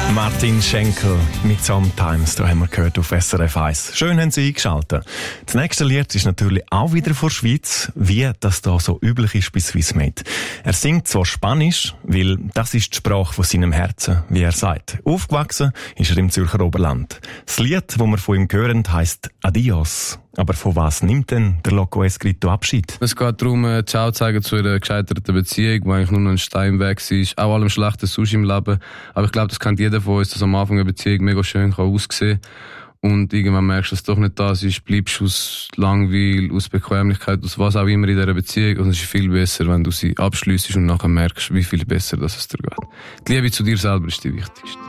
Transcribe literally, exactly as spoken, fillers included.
Martin Schenkel mit Sometimes, da haben wir gehört auf S R F eins. Schön haben Sie eingeschaltet. Das nächste Lied ist natürlich auch wieder von der Schweiz, wie das da so üblich ist bei Swissmade. Er singt zwar Spanisch, weil das ist die Sprache von seinem Herzen, wie er sagt. Aufgewachsen ist er im Zürcher Oberland. Das Lied, das wir von ihm hören, heisst Adios. Aber von was nimmt denn der Loco Escrito Abschied? Es geht darum, äh, Ciao zeigen zu einer gescheiterten Beziehung, die eigentlich nur noch ein Stein weg war. Auch allem Schlechten sonst im Leben. Aber ich glaube, das kennt jeder von uns, dass am Anfang eine Beziehung mega schön kann aussehen kann. Und irgendwann merkst du, dass es doch nicht das ist, bleibst aus Langweil, aus Bequemlichkeit, aus was auch immer in dieser Beziehung. Und es ist viel besser, wenn du sie abschliessest und nachher merkst, wie viel besser dass es dir geht. Die Liebe zu dir selber ist die wichtigste.